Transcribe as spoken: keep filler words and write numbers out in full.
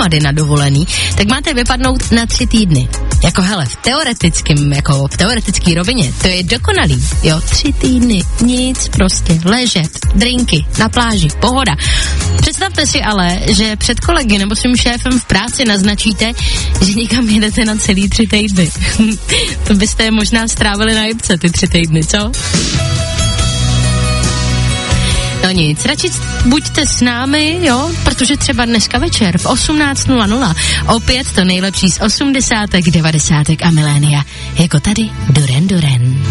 dohromady na dovolený, tak máte vypadnout na tři týdny. Jako hele, v teoretickém, jako v teoretické rovině, to je dokonalý, jo, tři týdny, nic prostě, ležet, drinky, na pláži, pohoda. Představte si ale, že před kolegy nebo svým šéfem v práci naznačíte, že někam jedete na celý tři týdny. To byste možná strávili na jibce ty tři týdny, co? No nic, radši buďte s námi, jo, protože třeba dneska večer v osmnáct nula nula opět to nejlepší z osmdesátek, devadesátek a milénia. Jako tady Duran Duran.